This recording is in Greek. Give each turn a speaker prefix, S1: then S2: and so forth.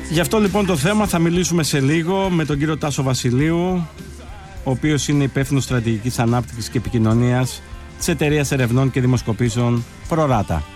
S1: Γι' αυτό λοιπόν το θέμα θα μιλήσουμε σε λίγο με τον κύριο Τάσο Βασιλείου, ο οποίος είναι υπεύθυνος στρατηγικής ανάπτυξης και επικοινωνίας της εταιρείας ερευνών και δημοσκοπήσεων ProRata.